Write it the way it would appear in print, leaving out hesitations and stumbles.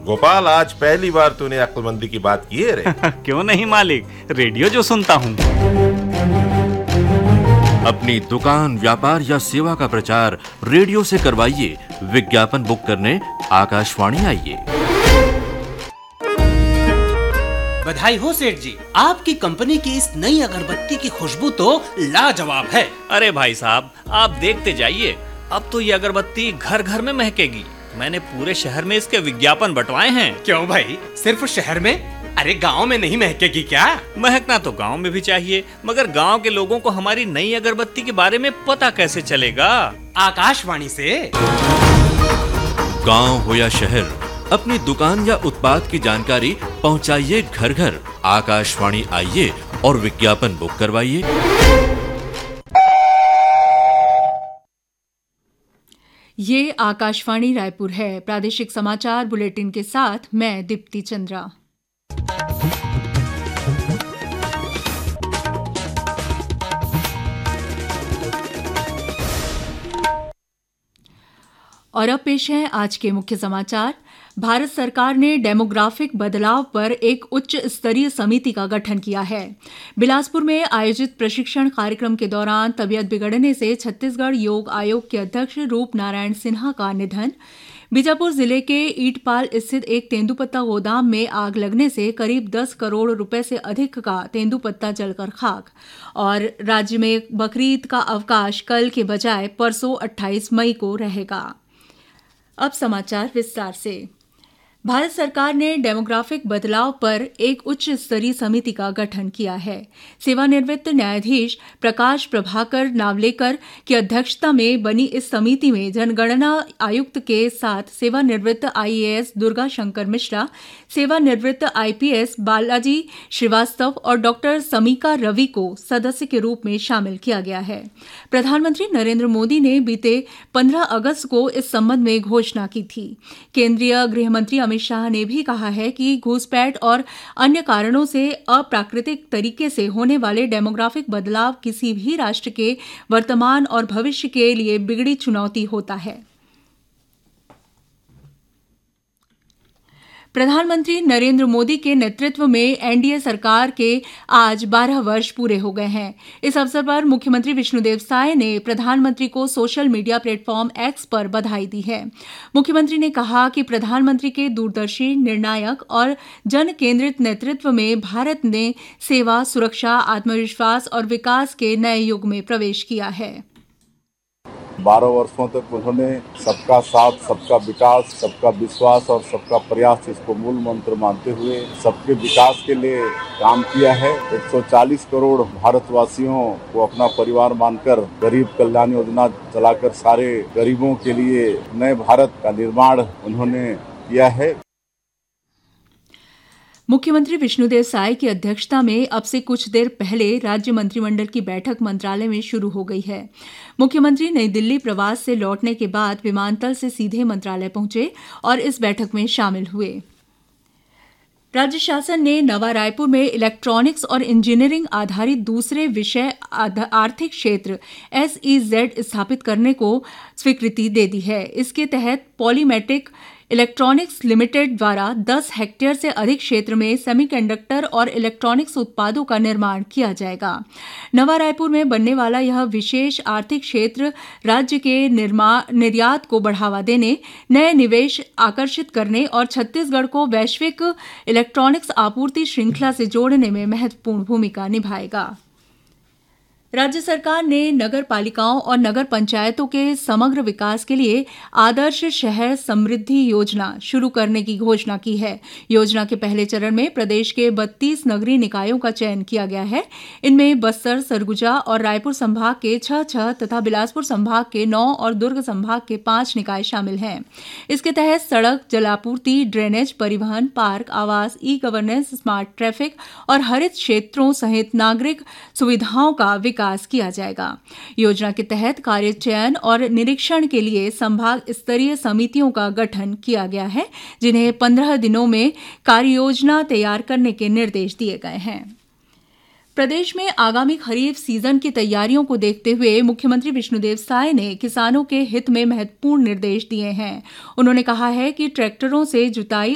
गोपाल, आज पहली बार तूने अक्लमंदी की बात की है रे। क्यों नहीं मालिक, रेडियो जो सुनता हूँ। अपनी दुकान, व्यापार या सेवा का प्रचार रेडियो से करवाइए। विज्ञापन बुक करने आकाशवाणी आइए। बधाई हो सेठ जी, आपकी कंपनी की इस नई अगरबत्ती की खुशबू तो लाजवाब है। अरे भाई साहब, आप देखते जाइए, अब तो ये अगरबत्ती घर घर में महकेगी। मैंने पूरे शहर में इसके विज्ञापन बंटवाए हैं। क्यों भाई, सिर्फ शहर में? अरे गांव में नहीं महकेगी क्या? महकना तो गांव में भी चाहिए, मगर गांव के लोगों को हमारी नई अगरबत्ती के बारे में पता कैसे चलेगा? आकाशवाणी से। गांव हो या शहर, अपनी दुकान या उत्पाद की जानकारी पहुंचाइए घर घर। आकाशवाणी आइए और विज्ञापन बुक करवाइए। ये आकाशवाणी रायपुर है। प्रादेशिक समाचार बुलेटिन के साथ मैं दीप्ति चंद्रा। और अब पेश है आज के मुख्य समाचार। भारत सरकार ने डेमोग्राफिक बदलाव पर एक उच्च स्तरीय समिति का गठन किया है। बिलासपुर में आयोजित प्रशिक्षण कार्यक्रम के दौरान तबीयत बिगड़ने से छत्तीसगढ़ योग आयोग के अध्यक्ष रूप नारायण सिन्हा का निधन, बीजापुर जिले के ईटपाल स्थित एक तेंदुपत्ता गोदाम में आग लगने से करीब 10 करोड़ रुपए से अधिक का तेंदुपत्ता जलकर खाक, और राज्य में बकरीद का अवकाश कल के बजाय परसों 28 मई को रहेगा। अब समाचार विस्तार से। भारत सरकार ने डेमोग्राफिक बदलाव पर एक उच्च स्तरीय समिति का गठन किया है। सेवानिवृत्त न्यायाधीश प्रकाश प्रभाकर नावलेकर की अध्यक्षता में बनी इस समिति में जनगणना आयुक्त के साथ सेवानिवृत्त आईएएस दुर्गा शंकर मिश्रा, सेवानिवृत्त आईपीएस बालाजी श्रीवास्तव और डॉक्टर समीका रवि को सदस्य के रूप में शामिल किया गया है। प्रधानमंत्री नरेंद्र मोदी ने बीते 15 अगस्त को इस संबंध में घोषणा की थी। केंद्रीय गृह मंत्री अमित शाह ने भी कहा है कि घुसपैठ और अन्य कारणों से अप्राकृतिक तरीके से होने वाले डेमोग्राफिक बदलाव किसी भी राष्ट्र के वर्तमान और भविष्य के लिए बिगड़ी चुनौती होता है। प्रधानमंत्री नरेंद्र मोदी के नेतृत्व में एनडीए सरकार के आज 12 वर्ष पूरे हो गए हैं। इस अवसर पर मुख्यमंत्री विष्णुदेव साय ने प्रधानमंत्री को सोशल मीडिया प्लेटफॉर्म एक्स पर बधाई दी है। मुख्यमंत्री ने कहा कि प्रधानमंत्री के दूरदर्शी, निर्णायक और जन केंद्रित नेतृत्व में भारत ने सेवा, सुरक्षा, आत्मविश्वास और विकास के नए युग में प्रवेश किया है। 12 वर्षों तक उन्होंने सबका साथ, सबका विकास, सबका विश्वास और सबका प्रयास इसको मूल मंत्र मानते हुए सबके विकास के लिए काम किया है। 140 करोड़ भारतवासियों को अपना परिवार मानकर गरीब कल्याण योजना चलाकर सारे गरीबों के लिए नए भारत का निर्माण उन्होंने किया है। मुख्यमंत्री विष्णुदेव साय की अध्यक्षता में अब से कुछ देर पहले राज्य मंत्रिमंडल की बैठक मंत्रालय में शुरू हो गई है। मुख्यमंत्री नई दिल्ली प्रवास से लौटने के बाद विमानतल से सीधे मंत्रालय पहुंचे और इस बैठक में शामिल हुए। राज्य शासन ने नवा रायपुर में इलेक्ट्रॉनिक्स और इंजीनियरिंग आधारित दूसरे विषय आर्थिक क्षेत्र SEZ स्थापित करने को स्वीकृति दे दी है। इसके तहत पॉलीमेट्रिक इलेक्ट्रॉनिक्स लिमिटेड द्वारा 10 हेक्टेयर से अधिक क्षेत्र में सेमीकंडक्टर और इलेक्ट्रॉनिक्स उत्पादों का निर्माण किया जाएगा। नवा रायपुर में बनने वाला यह विशेष आर्थिक क्षेत्र राज्य के निर्यात को बढ़ावा देने, नए निवेश आकर्षित करने और छत्तीसगढ़ को वैश्विक इलेक्ट्रॉनिक्स आपूर्ति श्रृंखला से जोड़ने में महत्वपूर्ण भूमिका निभाएगा। राज्य सरकार ने नगर पालिकाओं और नगर पंचायतों के समग्र विकास के लिए आदर्श शहर समृद्धि योजना शुरू करने की घोषणा की है। योजना के पहले चरण में प्रदेश के 32 नगरीय निकायों का चयन किया गया है। इनमें बस्तर, सरगुजा और रायपुर संभाग के 6 तथा बिलासपुर संभाग के 9 और दुर्ग संभाग के 5 निकाय शामिल हैं। इसके तहत सड़क, जलापूर्ति, ड्रेनेज, परिवहन, पार्क, आवास, ई-गवर्नेंस, स्मार्ट ट्रैफिक और हरित क्षेत्रों सहित नागरिक सुविधाओं का विकास किया जाएगा। योजना के तहत कार्य चयन और निरीक्षण के लिए संभाग स्तरीय समितियों का गठन किया गया है, जिन्हें 15 दिनों में कार्य योजना तैयार करने के निर्देश दिए गए हैं। प्रदेश में आगामी खरीफ सीजन की तैयारियों को देखते हुए मुख्यमंत्री विष्णुदेव साय ने किसानों के हित में महत्वपूर्ण निर्देश दिए हैं। उन्होंने कहा है कि ट्रैक्टरों से जुताई